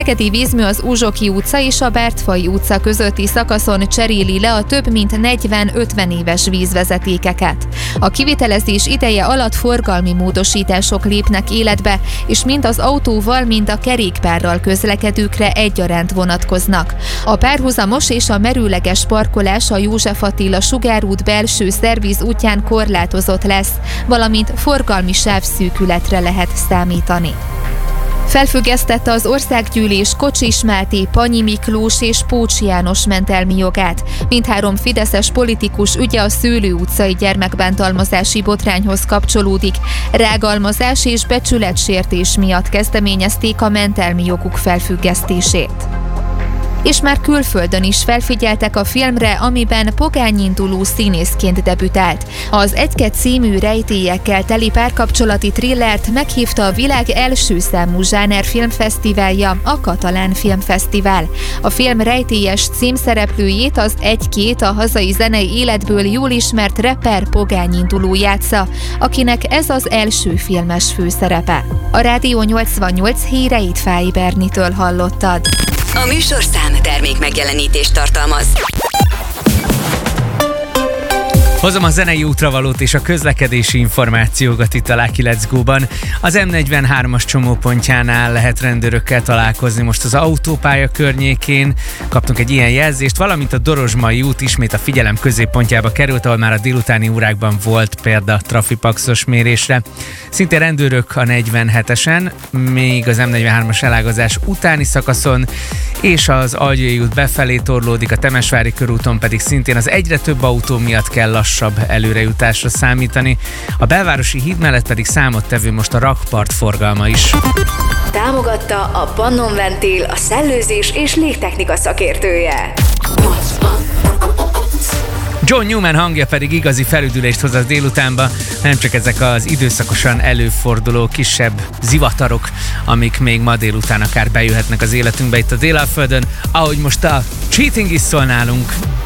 Szegedi vízmű az Uzsoki utca és a Bártfai utca közötti szakaszon cseréli le a több mint 40-50 éves vízvezetékeket. A kivitelezés ideje alatt forgalmi módosítások lépnek életbe, és mind az autóval, mind a kerékpárral közlekedőkre egyaránt vonatkoznak. A párhuzamos és a merőleges parkolás a József Attila Sugárút belső szerviz útján korlátozott lesz, valamint forgalmi sávszűkületre lehet számítani. Felfüggesztette az Országgyűlés Kocsis Máté, Panyi Miklós és Pócs János mentelmi jogát. Mindhárom fideszes politikus ügye a Szőlő utcai gyermekbántalmazási botrányhoz kapcsolódik. Rágalmazás és becsületsértés miatt kezdeményezték a mentelmi joguk felfüggesztését. És már külföldön is felfigyeltek a filmre, amiben pogányinduló színészként debütált. Az Egyke című rejtélyekkel teli párkapcsolati thrillert meghívta a világ első számú zsáner filmfesztiválja, a Katalán Filmfesztivál. A film rejtélyes címszereplőjét, az Egykét, a hazai zenei életből jól ismert rapper pogányinduló játsza, akinek ez az első filmes főszerepe. A Rádió 88 híreit Fáy Bernitől hallottad. A műsorszám termék megjelenítést tartalmaz. Hozom a zenei útravalót és a közlekedési információkat itt a Lucky Let's Go-ban. Az M43-as csomópontjánál lehet rendőrökkel találkozni most az autópálya környékén. Kaptunk egy ilyen jelzést, valamint a Dorozsmai út ismét a figyelem középpontjába került, ahol már a délutáni órákban volt példa trafipaxos mérésre. Szintén rendőrök a 47-esen, még az M43-as elágazás utáni szakaszon, és az Algyői út befelé torlódik, a Temesvári körúton pedig szintén az egyre több autó miatt kell lassabb előrejutásra számítani. A belvárosi híd mellett pedig számottevő most a rakpart forgalma is. Támogatta a Pannonventil, a szellőzés és légtechnika szakértője. John Newman hangja pedig igazi felüdülést hoz az délutánba, nem csak ezek az időszakosan előforduló kisebb zivatarok, amik még ma délután akár bejöhetnek az életünkbe itt a Délalföldön, ahogy most a Cheating is szól nálunk.